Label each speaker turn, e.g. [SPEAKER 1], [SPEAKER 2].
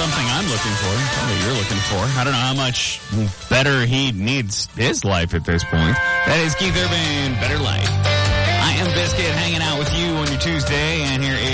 [SPEAKER 1] something I'm looking for. Probably you're looking for. I don't know how much better he needs his life at this point. That is Keith Urban, Better Life. I am Biscuit, hanging out with you on your Tuesday, and here